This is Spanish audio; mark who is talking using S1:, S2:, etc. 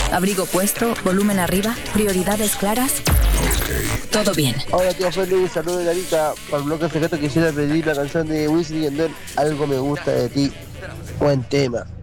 S1: Abrigo puesto, volumen arriba, prioridades claras. Todo bien.
S2: Hola tío Félix, saludos de Arica. Para el bloque secreto quisiera pedir la canción de Wisin y Yandel, Algo me gusta de ti. Buen tema.